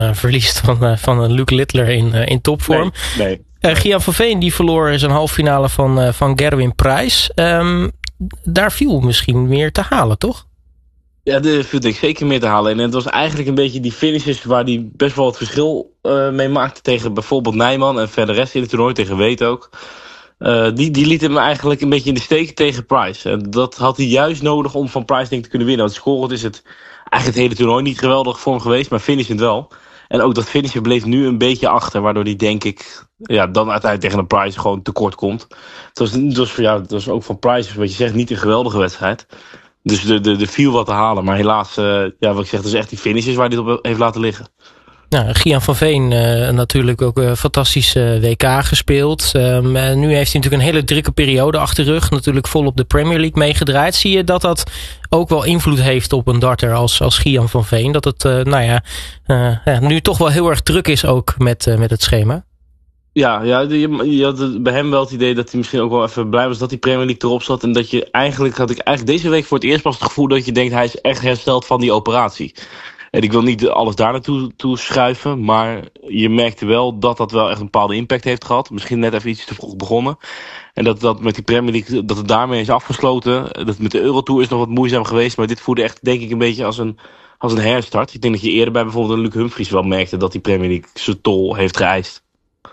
verliest van Luke Littler in topvorm. Nee. Gian van Veen die verloor zijn halffinale van Gerwin Price. Daar viel misschien meer te halen, toch? Ja, daar viel ik zeker meer te halen. En het was eigenlijk een beetje die finishes waar hij best wel het verschil mee maakte tegen bijvoorbeeld Nijman en verder rest in het toernooi, tegen Weet ook. Die liet hem eigenlijk een beetje in de steek tegen Price. En dat had hij juist nodig om van Price denk ik te kunnen winnen. Want scorend is het eigenlijk het hele toernooi niet geweldig voor hem geweest, maar finishend wel. En ook dat finishen bleef nu een beetje achter, waardoor hij denk ik dan uiteindelijk tegen een Price gewoon tekort komt. Het was ook van Price, wat je zegt, niet een geweldige wedstrijd. Dus er viel wat te halen, maar helaas, wat ik zeg, dat is echt die finishes waar hij het op heeft laten liggen. Nou, Gian van Veen natuurlijk ook een fantastische WK gespeeld. Nu heeft hij natuurlijk een hele drukke periode achter de rug. Natuurlijk volop de Premier League meegedraaid. Zie je dat ook wel invloed heeft op een darter als Gian van Veen? Dat het nu toch wel heel erg druk is ook met het schema? Ja, je had bij hem wel het idee dat hij misschien ook wel even blij was dat die Premier League erop zat. En dat je had ik deze week voor het eerst pas het gevoel dat je denkt hij is echt hersteld van die operatie. En ik wil niet alles daar naartoe schuiven, maar je merkte wel dat wel echt een bepaalde impact heeft gehad. Misschien net even iets te vroeg begonnen. En dat met die Premier League, dat het daarmee is afgesloten. Dat met de Eurotour is nog wat moeizaam geweest, maar dit voelde echt denk ik een beetje als een herstart. Ik denk dat je eerder bij bijvoorbeeld een Luc Humphries wel merkte dat die Premier League zijn tol heeft geëist.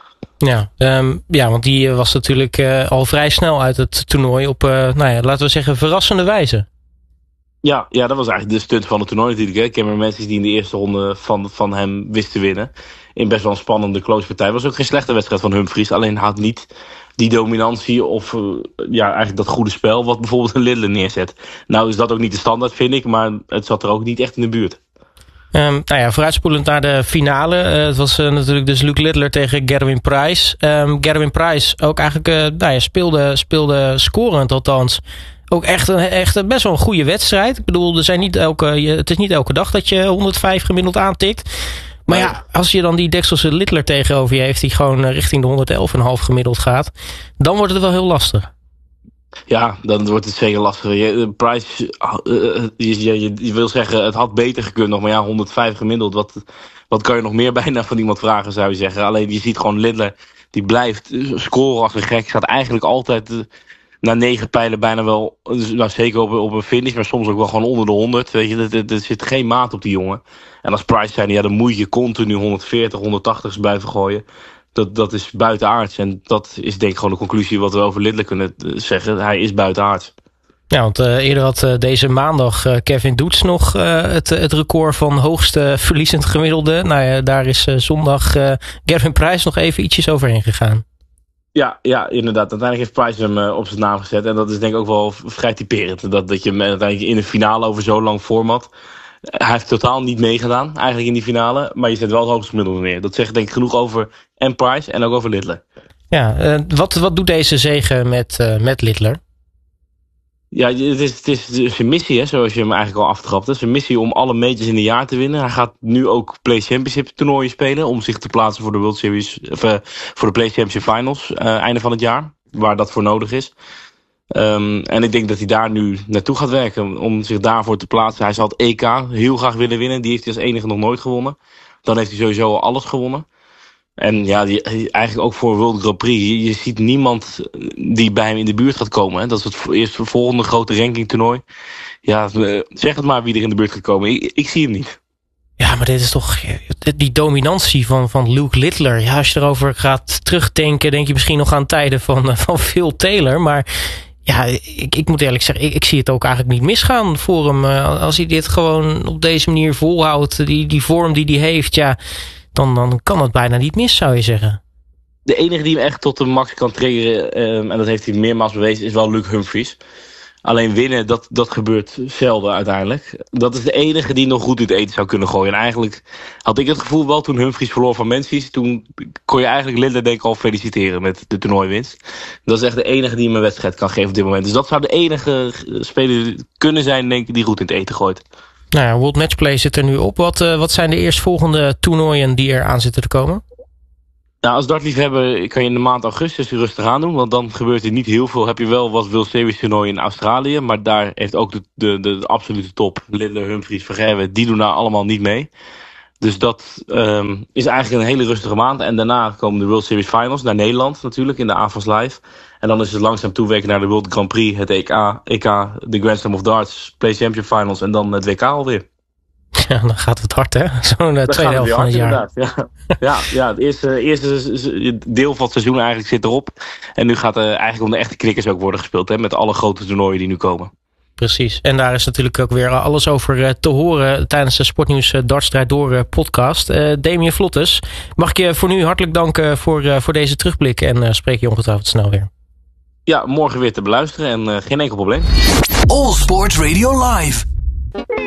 Ja, want die was natuurlijk al vrij snel uit het toernooi op, laten we zeggen, verrassende wijze. Ja, dat was eigenlijk de stunt van het toernooi natuurlijk. Hè. Cameron Matthews die in de eerste ronde van hem wist te winnen. In best wel een spannende close partij. Was ook geen slechte wedstrijd van Humphries. Alleen had niet die dominantie of eigenlijk dat goede spel wat bijvoorbeeld een Littler neerzet. Nou is dat ook niet de standaard, vind ik. Maar het zat er ook niet echt in de buurt. Vooruitspoelend naar de finale. Het was natuurlijk dus Luke Littler tegen Gerwin Price. Gerwin Price ook eigenlijk speelde scorend althans. Ook echt best wel een goede wedstrijd. Ik bedoel, het is niet elke dag dat je 105 gemiddeld aantikt. Maar ja, als je dan die Dekselse Littler tegenover je heeft die gewoon richting de 111,5 gemiddeld gaat, dan wordt het wel heel lastig. Ja, dan wordt het zeker lastiger. Price, je wil zeggen, het had beter gekund nog. Maar ja, 105 gemiddeld. Wat kan je nog meer bijna van iemand vragen, zou je zeggen. Alleen je ziet gewoon Littler, die blijft scoren als een gek. Gaat eigenlijk altijd na 9 pijlen bijna wel, zeker op een finish, maar soms ook wel gewoon onder de 100. Weet je, er zit geen maat op die jongen. En als Price zijn, dan moet je continu 140, 180's blijven gooien. Dat is buitenaards. En dat is denk ik gewoon de conclusie wat we over Littler kunnen zeggen. Hij is buitenaards. Ja, want eerder had deze maandag Kevin Doets nog het record van hoogste verliezend gemiddelde. Nou ja, daar is zondag Gerwin Price nog even ietsjes overheen gegaan. Ja, inderdaad. Uiteindelijk heeft Price hem op zijn naam gezet. En dat is denk ik ook wel vrij typerend. Dat je hem uiteindelijk in een finale over zo'n lang format. Hij heeft totaal niet meegedaan eigenlijk in die finale. Maar je zet wel het hoogste gemiddelde neer. Dat zegt denk ik genoeg over en Price en ook over Littler. Ja, wat doet deze zege met Littler? Ja, het is zijn missie, hè, zoals je hem eigenlijk al aftrapt. Het is zijn missie om alle majors in een jaar te winnen. Hij gaat nu ook Play Championship toernooien spelen om zich te plaatsen voor de World Series, voor de Play Championship Finals einde van het jaar, waar dat voor nodig is. En ik denk dat hij daar nu naartoe gaat werken om zich daarvoor te plaatsen. Hij zal het EK heel graag willen winnen. Die heeft hij als enige nog nooit gewonnen. Dan heeft hij sowieso al alles gewonnen. En ja, eigenlijk ook voor World Grand Prix. Je ziet niemand die bij hem in de buurt gaat komen. Hè. Dat is het volgende grote rankingtoernooi. Ja, zeg het maar wie er in de buurt gaat komen. Ik zie hem niet. Ja, maar dit is toch die dominantie van Luke Littler. Ja, als je erover gaat terugdenken, denk je misschien nog aan tijden van Phil Taylor. Maar ja, ik moet eerlijk zeggen, ik zie het ook eigenlijk niet misgaan voor hem. Als hij dit gewoon op deze manier volhoudt, die vorm die hij heeft, ja, dan kan het bijna niet mis, zou je zeggen. De enige die hem echt tot de max kan triggeren, en dat heeft hij meermaals bewezen, is wel Luke Humphries. Alleen winnen, dat gebeurt zelden uiteindelijk. Dat is de enige die nog goed in het eten zou kunnen gooien. En eigenlijk had ik het gevoel wel toen Humphries verloor van Menzies. Toen kon je eigenlijk Littler denk ik al feliciteren met de toernooiwinst. Dat is echt de enige die hem een wedstrijd kan geven op dit moment. Dus dat zou de enige speler kunnen zijn, denk ik, die goed in het eten gooit. Nou ja, World Matchplay zit er nu op. Wat zijn de eerstvolgende toernooien die er aan zitten te komen? Nou, als dartliefhebber kan je in de maand augustus rustig aan doen. Want dan gebeurt er niet heel veel. Heb je wel wat World Series toernooi in Australië. Maar daar heeft ook de absolute top, Littler, Humphries, Vergerwe, die doen daar allemaal niet mee. Dus dat is eigenlijk een hele rustige maand. En daarna komen de World Series Finals naar Nederland natuurlijk in de AFAS Live. En dan is het langzaam toewerken naar de World Grand Prix, het EK, de Grand Slam of Darts, Play Champion Finals en dan het WK alweer. Ja, dan gaat het hard, hè? Zo'n tweede helft van het jaar. Ja, het eerste deel van het seizoen eigenlijk zit erop. En nu gaat eigenlijk om de echte knikkers ook worden gespeeld, hè, met alle grote toernooien die nu komen. Precies. En daar is natuurlijk ook weer alles over te horen tijdens de Sportnieuws Darts Draait Door podcast. Damien Vlottes, mag ik je voor nu hartelijk danken voor deze terugblik en spreek je ongetwijfeld snel weer. Ja, morgen weer te beluisteren en geen enkel probleem. All Sport Radio Live.